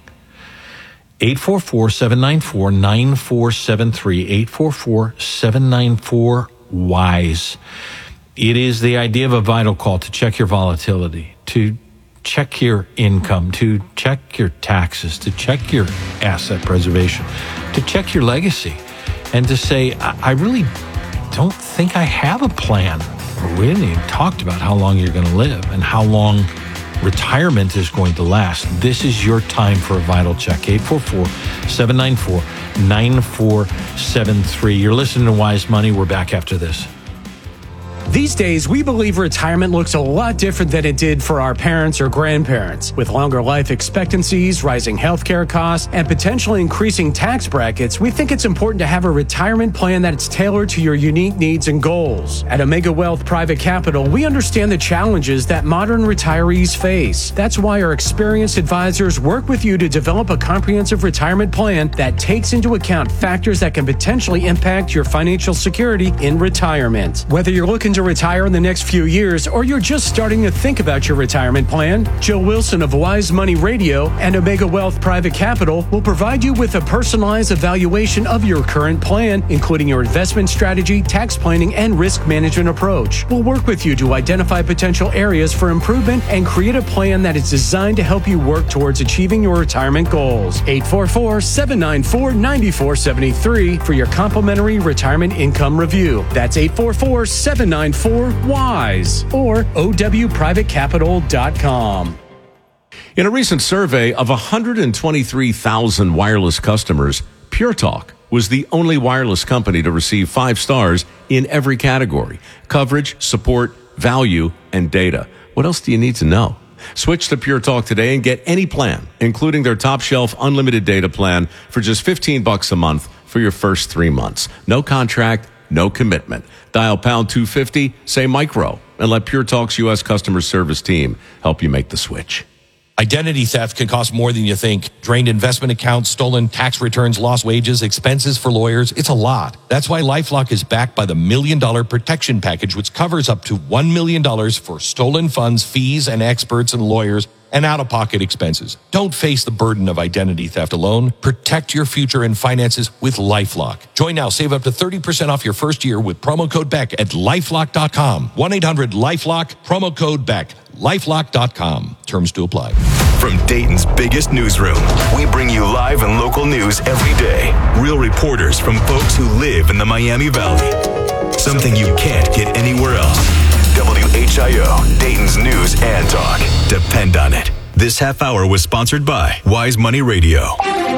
eight four four, seven nine four, nine four seven three, eight four four, seven nine four, WISE. It is the idea of a vital call to check your volatility, to check your income, to check your taxes, to check your asset preservation, to check your legacy, and to say, I, I really don't think I have a plan. We haven't even talked about how long you're going to live and how long retirement is going to last. This is your time for a vital check. eight four four, seven nine four, nine four seven three. You're listening to Wise Money. We're back after this. These days, we believe retirement looks a lot different than it did for our parents or grandparents. With longer life expectancies, rising healthcare costs, and potentially increasing tax brackets, we think it's important to have a retirement plan that's tailored to your unique needs and goals. At Omega Wealth Private Capital, we understand the challenges that modern retirees face. That's why our experienced advisors work with you to develop a comprehensive retirement plan that takes into account factors that can potentially impact your financial security in retirement. Whether you're looking to retire in the next few years, or you're just starting to think about your retirement plan, Joe Wilson of Wise Money Radio and Omega Wealth Private Capital will provide you with a personalized evaluation of your current plan, including your investment strategy, tax planning, and risk management approach. We'll work with you to identify potential areas for improvement and create a plan that is designed to help you work towards achieving your retirement goals. eight four four, seven nine four, nine four seven three for your complimentary retirement income review. That's eight four four, seven nine four, WISE or O W private capital dot com. In a recent survey of one hundred twenty-three thousand wireless customers, Pure Talk was the only wireless company to receive five stars in every category: coverage, support, value, and data. What else do you need to know? Switch to Pure Talk today and get any plan, including their top shelf unlimited data plan for just fifteen bucks a month for your first three months. No contract, no commitment. Dial pound two fifty, say micro, and let Pure Talk's U S customer service team help you make the switch. Identity theft can cost more than you think. Drained investment accounts, stolen tax returns, lost wages, expenses for lawyers. It's a lot. That's why LifeLock is backed by the Million Dollar Protection Package, which covers up to one million dollars for stolen funds, fees, and experts and lawyers, and out-of-pocket expenses. Don't face the burden of identity theft alone. Protect your future and finances with LifeLock. Join now. Save up to thirty percent off your first year with promo code Beck at lifelock dot com. one eight hundred lifelock, promo code Beck. lifelock dot com. Terms to apply. From Dayton's biggest newsroom, we bring you live and local news every day. Real reporters from folks who live in the Miami Valley. Something you can't get anywhere else. W H I O, Dayton's news and talk. Depend on it. This half hour was sponsored by Wise Money Radio.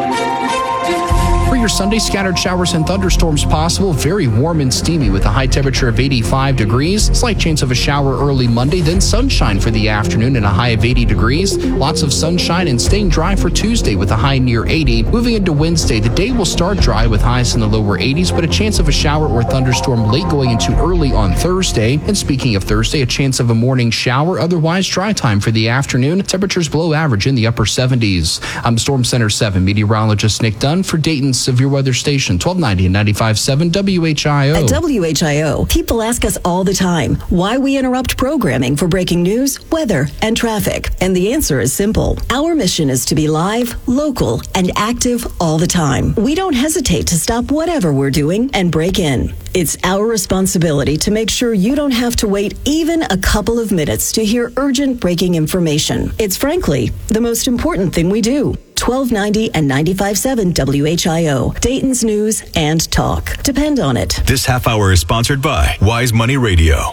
For your Sunday, scattered showers and thunderstorms possible. Very warm and steamy with a high temperature of eighty-five degrees. Slight chance of a shower early Monday, then sunshine for the afternoon and a high of eighty degrees. Lots of sunshine and staying dry for Tuesday with a high near eighty. Moving into Wednesday, the day will start dry with highs in the lower eighties, but a chance of a shower or thunderstorm late going into early on Thursday. And speaking of Thursday, a chance of a morning shower, otherwise dry time for the afternoon. Temperatures below average in the upper seventies. I'm Storm Center seven meteorologist Nick Dunn for Dayton's of your weather station. twelve ninety and ninety-five point seven W H I O. At W H I O, people ask us all the time why we interrupt programming for breaking news, weather, and traffic. And the answer is simple. Our mission is to be live, local, and active all the time. We don't hesitate to stop whatever we're doing and break in. It's our responsibility to make sure you don't have to wait even a couple of minutes to hear urgent breaking information. It's frankly the most important thing we do. twelve ninety and ninety-five point seven W H I O, Dayton's news and talk. Depend on it. This half hour is sponsored by Wise Money Radio.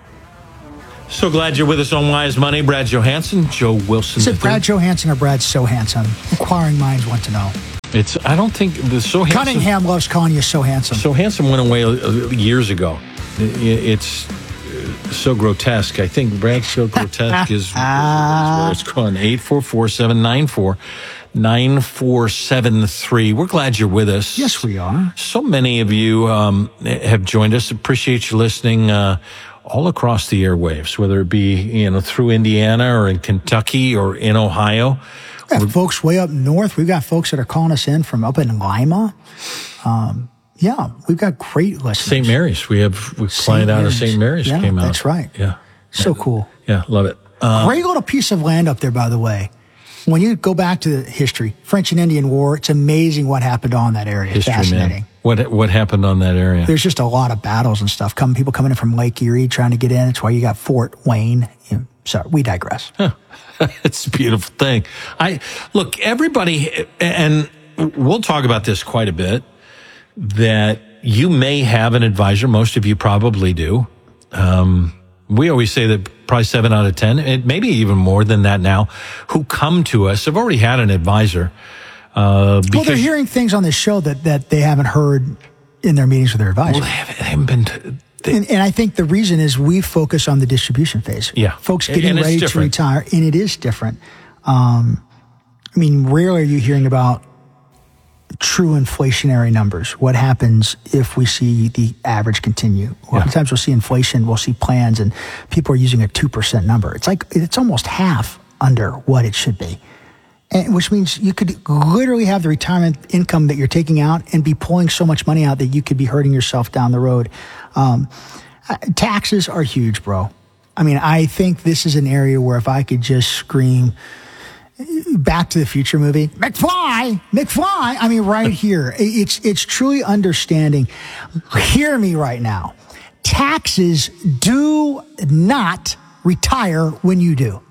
So glad you're with us on Wise Money. Brad Johansson, Joe Wilson. Is it Brad Johansson or Brad So Handsome? Inquiring minds want to know. It's. I don't think the So Handsome. Cunningham loves calling you So Handsome. So Handsome went away years ago. It's so grotesque. I think Brad So Grotesque is, is where it's gone. eight four four, seven nine four, nine four seven three. We're glad you're with us. Yes, we are. So many of you um, have joined us. Appreciate you listening uh, all across the airwaves, whether it be you know through Indiana or in Kentucky or in Ohio. We got folks way up north. We've got folks that are calling us in from up in Lima. Um, yeah, we've got great listeners. Saint Mary's. We have we client out of Saint Mary's yeah, came out. That's right. Yeah. So cool. Yeah, love it. Um, Great little piece of land up there, by the way. When you go back to the history, French and Indian War, it's amazing what happened on that area. History, Fascinating. man. What what happened on that area? There's just a lot of battles and stuff. Come people coming in from Lake Erie trying to get in. It's why you got Fort Wayne. You know, sorry, we digress. Huh. It's a beautiful thing. I look, everybody, and we'll talk about this quite a bit, that you may have an advisor. Most of you probably do. Um, we always say that probably seven out of ten, and maybe even more than that now, who come to us have already had an advisor. Uh, well, they're hearing things on this show that, that they haven't heard in their meetings with their advisor. Well, they haven't, they haven't been... To, they, and, and I think the reason is we focus on the distribution phase. Yeah. Folks getting and ready different. to retire, and it is different. Um, I mean, rarely are you hearing about true inflationary numbers. What happens if we see the average continue? A lot of times we'll see inflation, we'll see plans, and people are using a two percent number. It's like, it's almost half under what it should be. And, which means you could literally have the retirement income that you're taking out and be pulling so much money out that you could be hurting yourself down the road. Um, taxes are huge, bro. I mean, I think this is an area where if I could just scream Back to the Future movie, McFly, McFly. I mean, right here, it's it's truly understanding. Hear me right now. Taxes do not retire when you do.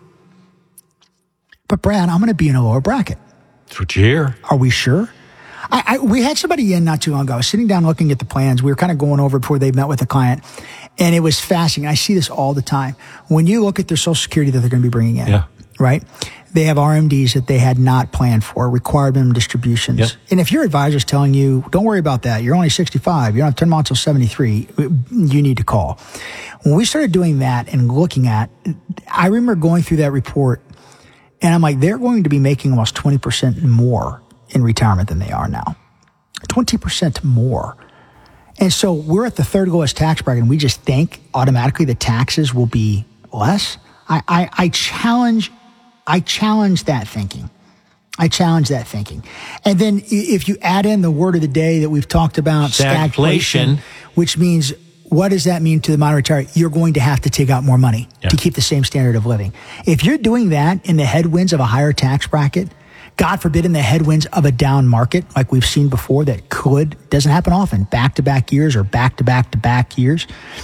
But Brad, I'm going to be in a lower bracket. That's what you hear. Are we sure? I, I, we had somebody in not too long ago. I was sitting down looking at the plans. We were kind of going over before they met with the client, and it was fascinating. I see this all the time. When you look at their Social Security that they're going to be bringing in, yeah. right? They have R M Ds that they had not planned for, required minimum distributions. Yep. And if your advisor's telling you, don't worry about that, you're only sixty-five, you don't have ten months till seventy-three, you need to call. When we started doing that and looking at, I remember going through that report, and I'm like, they're going to be making almost twenty percent more in retirement than they are now. twenty percent more. And so we're at the third lowest tax bracket, and we just think automatically the taxes will be less. I, I, I challenge I challenge that thinking. I challenge that thinking. And then if you add in the word of the day that we've talked about, stagflation, stagflation, which means what does that mean to the modern retiree? You're going to have to take out more money yeah. to keep the same standard of living. If you're doing that in the headwinds of a higher tax bracket, God forbid in the headwinds of a down market, like we've seen before, that could, doesn't happen often, back-to-back years or back-to-back-to-back years,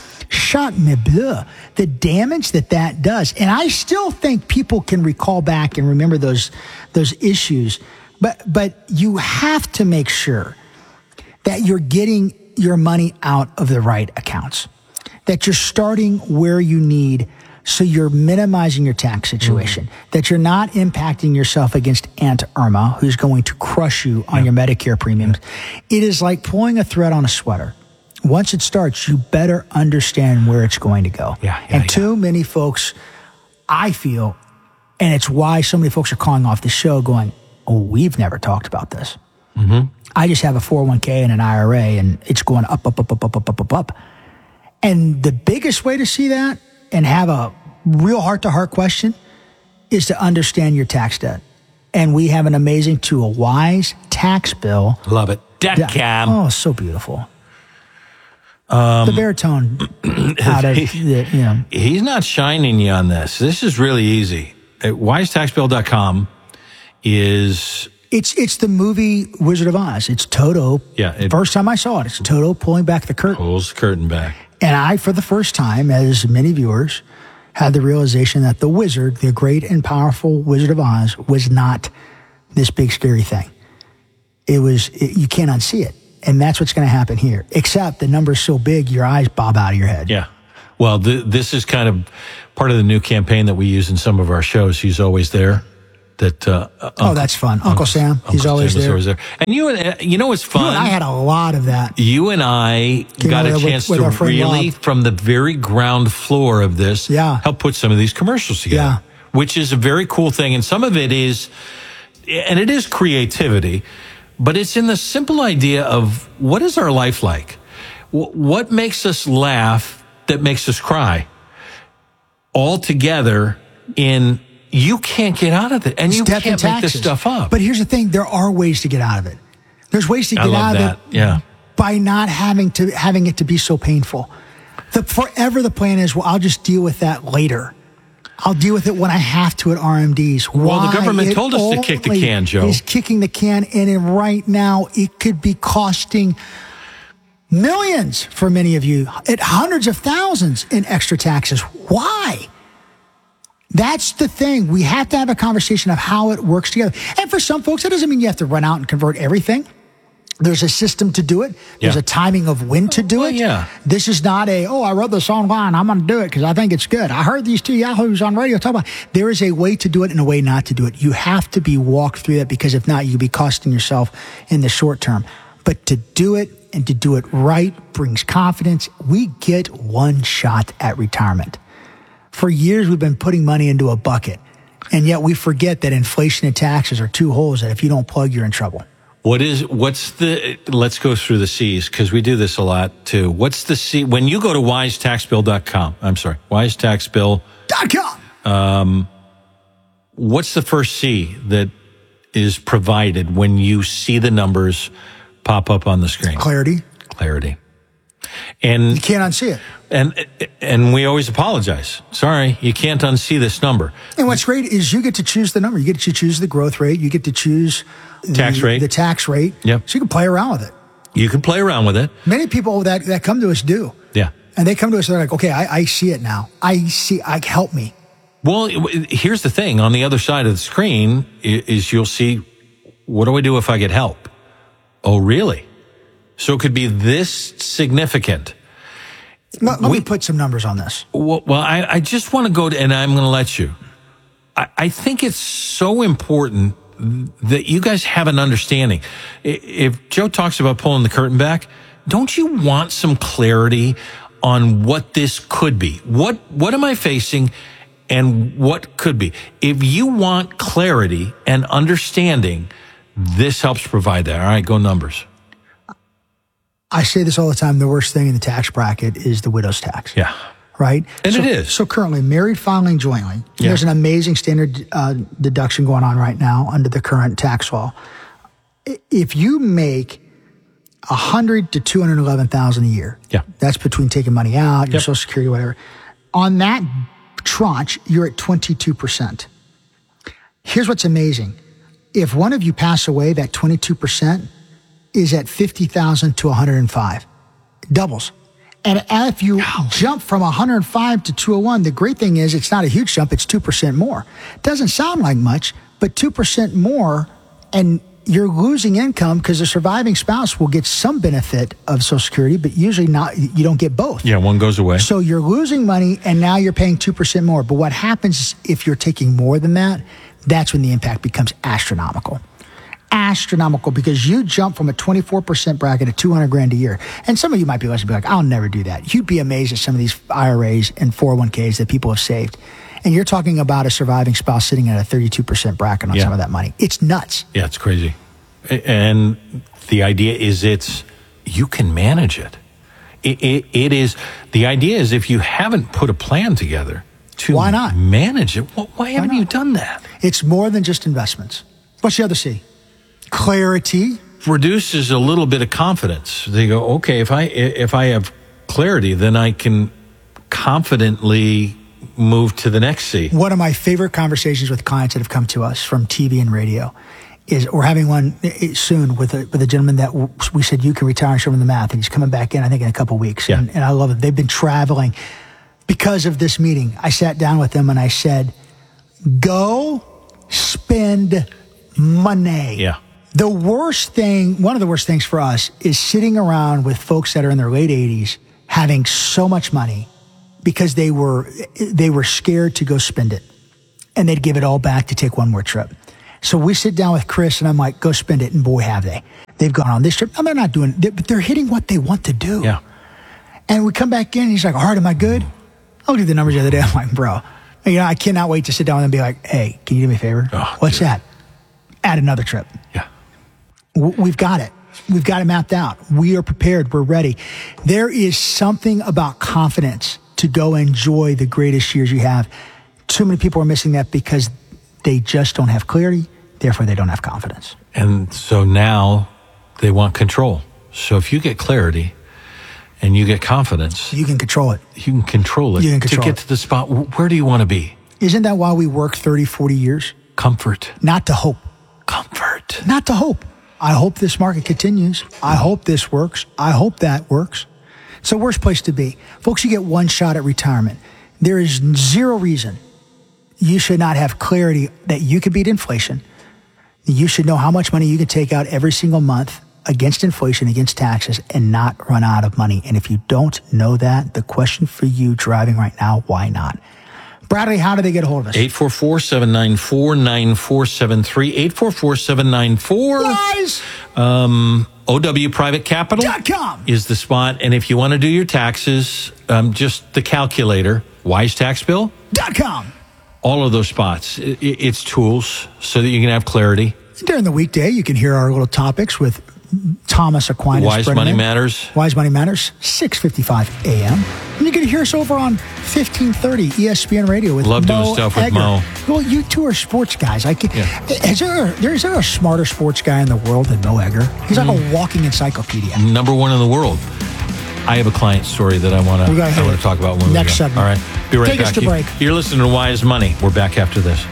shot me bleu, the damage that that does. And I still think people can recall back and remember those those issues, but but you have to make sure that you're getting your money out of the right accounts, that you're starting where you need so you're minimizing your tax situation, mm-hmm. that you're not impacting yourself against Aunt Irma, who's going to crush you on yeah. your Medicare premiums. Yeah. It is like pulling a thread on a sweater. Once it starts, you better understand where it's going to go. Yeah, yeah, and yeah. too many folks, I feel, and it's why so many folks are calling off the show going, oh, we've never talked about this. Mm-hmm. I just have a four oh one k and an I R A, and it's going up, up, up, up, up, up, up, up, up. And the biggest way to see that and have a real heart-to-heart question is to understand your tax debt. And we have an amazing tool, Wise Tax Bill. Love it. dot com. Oh, so beautiful. Um, the baritone out of, the, you know. He's not shining you on this. This is really easy. At wise tax bill dot com is... It's it's the movie Wizard of Oz. It's Toto. Yeah. It, first time I saw it, it's Toto pulling back the curtain. Pulls the curtain back. And I, for the first time, as many viewers, had the realization that the wizard, the great and powerful Wizard of Oz, was not this big scary thing. It was, it, you can't unsee it. And that's what's going to happen here. Except the number's so big, your eyes bob out of your head. Yeah. Well, th- this is kind of part of the new campaign that we use in some of our shows. He's always there. That uh, Uncle, oh, that's fun. Uncle, Uncle Sam, Uncle he's always Sam there. always there. And you, uh, you know, what's fun. You and I had a lot of that. You and I Came got a with, chance with to really, Bob. from the very ground floor of this, yeah. help put some of these commercials together. Yeah. Which is a very cool thing, and some of it is, and it is creativity, but it's in the simple idea of what is our life like? What makes us laugh that makes us cry? All together in. You can't get out of it, and you can't make this stuff up. But here's the thing: there are ways to get out of it. There's ways to get I love out of that. it, yeah. by not having to having it to be so painful. The forever the plan is, well, I'll just deal with that later. I'll deal with it when I have to at R M Ds. Why? Well, the government It told us to kick the can, Joe. Is kicking the can, and in right now it could be costing millions for many of you, at hundreds of thousands in extra taxes. Why? That's the thing. We have to have a conversation of how it works together. And for some folks, that doesn't mean you have to run out and convert everything. There's a system to do it. There's Yeah. a timing of when to do Well, it. yeah. This is not a, oh, I wrote this online, I'm going to do it because I think it's good. I heard these two yahoos on radio talk about it. There is a way to do it and a way not to do it. You have to be walked through that, because if not, you'll be costing yourself in the short term. But to do it and to do it right brings confidence. We get one shot at retirement. For years, we've been putting money into a bucket, and yet we forget that inflation and taxes are two holes that if you don't plug, you're in trouble. What is, what's the, let's go through the C's, because we do this a lot too. What's the C, when you go to wise tax bill dot com, I'm sorry, wise tax bill dot com, um, what's the first C that is provided when you see the numbers pop up on the screen? Clarity. Clarity. And you can't unsee it. And and we always apologize. Sorry, you can't unsee this number. And what's great is you get to choose the number. You get to choose the growth rate. You get to choose the tax rate. The tax rate. Yep. So you can play around with it. You can play around with it. Many people that, that come to us do. Yeah. And they come to us, they're like, okay, I, I see it now. I see, I help me. Well, here's the thing. On the other side of the screen is you'll see, what do I do if I get help? Oh, really? So it could be this significant. Let, let we, me put some numbers on this. Well, well I, I just want to go to, and I'm going to let you. I, I think it's so important that you guys have an understanding. If Joe talks about pulling the curtain back, don't you want some clarity on what this could be? What, what am I facing and what could be? If you want clarity and understanding, this helps provide that. All right, go numbers. I say this all the time. The worst thing in the tax bracket is the widow's tax. Yeah. Right? And so, it is. So currently, married filing jointly, Yeah. there's an amazing standard uh, deduction going on right now under the current tax law. If you make one hundred to two hundred eleven thousand a year, yeah. that's between taking money out, your Yep. Social Security, whatever. On that tranche, you're at twenty-two percent. Here's what's amazing. If one of you pass away, that twenty-two percent is at fifty thousand to one hundred five. Doubles. And if you jump from one hundred five to two oh one, the great thing is it's not a huge jump, it's two percent more. Doesn't sound like much, but two percent more, and you're losing income because the surviving spouse will get some benefit of Social Security, but usually not. You don't get both. Yeah, one goes away. So you're losing money, and now you're paying two percent more. But what happens if you're taking more than that? That's when the impact becomes astronomical. Astronomical, because you jump from a twenty-four percent bracket to two hundred grand a year. And some of you might be listening and be like, I'll never do that. You'd be amazed at some of these I R As and four oh one k's that people have saved. And you're talking about a surviving spouse sitting at a thirty-two percent bracket on Yeah. some of that money. It's nuts. Yeah, it's crazy. And the idea is it's, you can manage it. It, it. it is, the idea is if you haven't put a plan together to Why not? manage it, why, why haven't you done that? It's more than just investments. What's the other C? Clarity. reduces a little bit of confidence. They go, okay, if I if I have clarity, then I can confidently move to the next C. One of my favorite conversations with clients that have come to us from T V and radio is we're having one soon with a, with a gentleman that we said, you can retire and show him the math. And he's coming back in, I think, in a couple of weeks. Yeah. And, and I love it. They've been traveling because of this meeting. I sat down with them and I said, go spend money. Yeah. The worst thing, one of the worst things for us is sitting around with folks that are in their late eighties having so much money because they were, they were scared to go spend it. And they'd give it all back to take one more trip. So we sit down with Chris and I'm like, go spend it. And boy, have they. They've gone on this trip. No, they're not doing it, but they're hitting what they want to do. Yeah. And we come back in and he's like, all right, am I good? I looked at the numbers the other day. I'm like, bro, you know, I cannot wait to sit down with them and be like, hey, can you do me a favor? Oh, What's dude. that? Add another trip. Yeah. W- we've got it. We've got it mapped out. We are prepared. We're ready. There is something about confidence to go enjoy the greatest years you have. Too many people are missing that because they just don't have clarity. Therefore, they don't have confidence. And so now they want control. So if you get clarity and you get confidence, you can control it. You can control it You can control to get it. to the spot. Where do you want to be? Isn't that why we work thirty, forty years? Comfort. Not to hope. Comfort. Not to hope. I hope this market continues. I hope this works. I hope that works. It's the worst place to be. Folks, you get one shot at retirement. There is zero reason you should not have clarity that you can beat inflation. You should know how much money you can take out every single month against inflation, against taxes, and not run out of money. And if you don't know that, the question for you driving right now, why not? Bradley, how do they get a hold of us? eight four four, seven nine four, nine four seven three. eight four four, seven nine four. Guys! Um, O W Private Capital dot com is the spot. And if you want to do your taxes, um, just the calculator, wise tax bill dot com. All of those spots. It, it's tools so that you can have clarity. During the weekday, you can hear our little topics with Thomas Aquinas. Wise Money Matters. Wise Money Matters, six fifty-five a.m. And you can hear us over on fifteen thirty E S P N Radio with Love Mo doing stuff with Egger. Mo. Well, you two are sports guys. I can, Yeah. is, there a, there, is there a smarter sports guy in the world than Mo Egger? He's like Mm. a walking encyclopedia. Number one in the world. I have a client story that I want We to gotta I hit want it. to talk about when Next we go. segment. All right. Be right Take back. us to You- break. You're listening to Wise Money. We're back after this.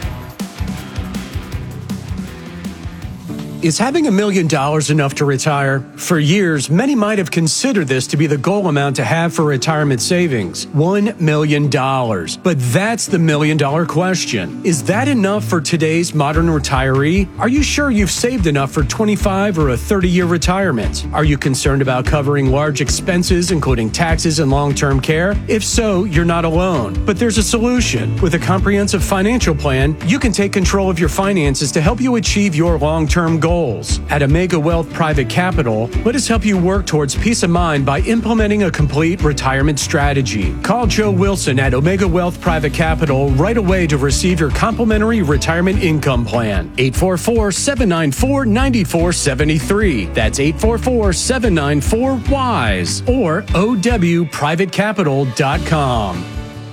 Is having a million dollars enough to retire? For years, many might have considered this to be the goal amount to have for retirement savings. One million dollars. But that's the million dollar question. Is that enough for today's modern retiree? Are you sure you've saved enough for twenty-five or a thirty year retirement? Are you concerned about covering large expenses, including taxes and long-term care? If so, you're not alone. But there's a solution. With a comprehensive financial plan, you can take control of your finances to help you achieve your long-term goals. At Omega Wealth Private Capital, let us help you work towards peace of mind by implementing a complete retirement strategy. Call Joe Wilson at Omega Wealth Private Capital right away to receive your complimentary retirement income plan. eight four four, seven nine four, nine four seven three. That's eight four four, seven nine four, W I S E or O W private capital dot com.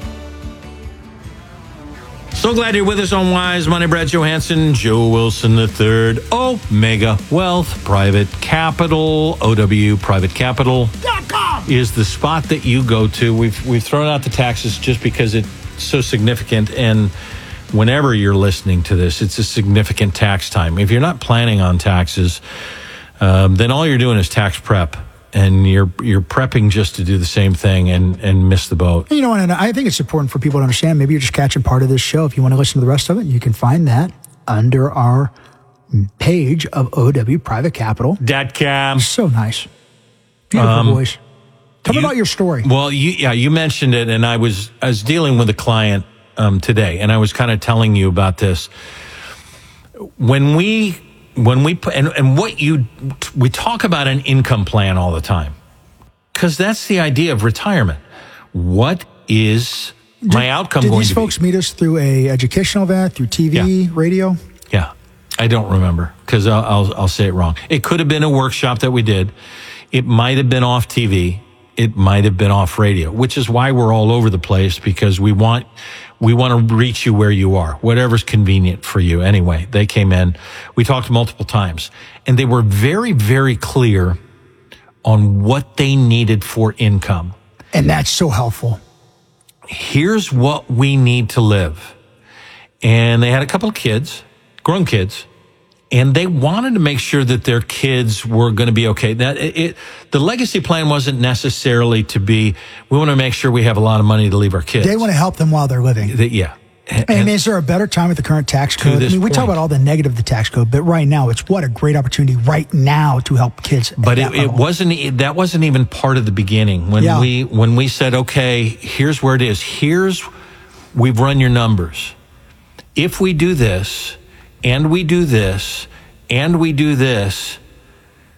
So glad you're with us on Wise Money. Brad Johansson, Joe Wilson the third, Omega Wealth Private Capital, O W Private Capital is the spot that you go to. We've we've thrown out the taxes just because it's so significant, and whenever you're listening to this, it's a significant tax time. If you're not planning on taxes, um, then all you're doing is tax prep. And you're you're prepping just to do the same thing and, and miss the boat. You know, and I think it's important for people to understand. Maybe you're just catching part of this show. If you want to listen to the rest of it, you can find that under our page of O W Private Capital. dot com. So nice. Beautiful Um, voice. Tell you- me about your story. Well, you, yeah, you mentioned it, and I was I was dealing with a client um, today, and I was kind of telling you about this. When we when we put and, and what you we talk about an income plan all the time, because that's the idea of retirement. What is my outcome Did going these to folks be? meet us through a educational event, through T V, radio? Yeah, I don't remember because I'll, I'll I'll say it wrong. It could have been a workshop that we did. It might have been off T V. it might have been off radio, which is why we're all over the place, because we want, we want to reach you where you are, whatever's convenient for you. Anyway, they came in, we talked multiple times, and they were very, very clear on what they needed for income. And that's so helpful. Here's what we need to live. And they had a couple of kids, grown kids, and they wanted to make sure that their kids were going to be okay. That it, it, the legacy plan wasn't necessarily to be, we want to make sure we have a lot of money to leave our kids. They want to help them while they're living. The, yeah. And, and is there a better time with the current tax code? I mean, we point. talk about all the negative of the tax code, but right now, it's what a great opportunity right now to help kids. But it, it wasn't, it, that wasn't even part of the beginning. When Yeah. we, when we said, okay, here's where it is. Here's, we've run your numbers. If we do this, and we do this, and we do this,